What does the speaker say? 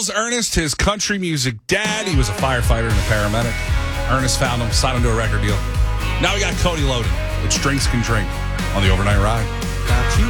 calls Ernest his country music dad. He was a firefighter and a paramedic. Ernest found him, signed him to a record deal. Now we got Cody Loden with Strings Can Drink on the Overnight Ride. Got you